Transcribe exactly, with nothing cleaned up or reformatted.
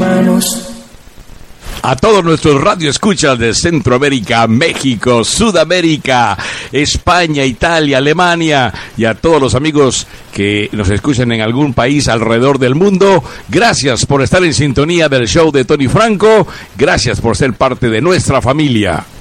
manos. A todos nuestros radioescuchas de Centroamérica, México, Sudamérica, España, Italia, Alemania y a todos los amigos que nos escuchan en algún país alrededor del mundo, gracias por estar en sintonía del show de Tony Franco, gracias por ser parte de nuestra familia.